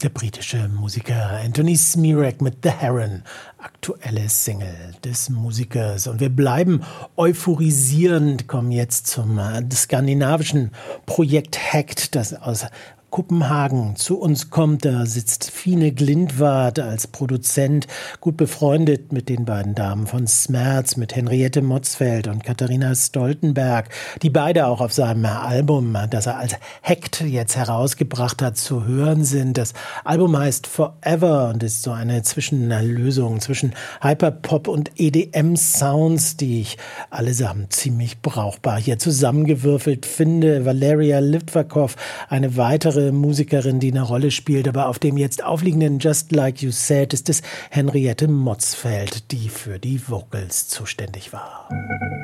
Der britische Musiker Anthony Smirak mit The Heron, aktuelle Single des Musikers. Und wir bleiben euphorisierend, kommen jetzt zum skandinavischen Projekt Hacked, das aus Kopenhagen zu uns kommt. Da sitzt Fine Glindwart als Produzent, gut befreundet mit den beiden Damen von Smerz, mit Henriette Motzfeldt und Katharina Stoltenberg, die beide auch auf seinem Album, das er als Hacked jetzt herausgebracht hat, zu hören sind. Das Album heißt Forever und ist so eine Zwischenlösung zwischen Hyperpop und EDM-Sounds, die ich allesamt ziemlich brauchbar hier zusammengewürfelt finde. Valeria Litvakov, eine weitere Musikerin, die eine Rolle spielt, aber auf dem jetzt aufliegenden Just Like You Said ist es Henriette Motzfeldt, die für die Vocals zuständig war.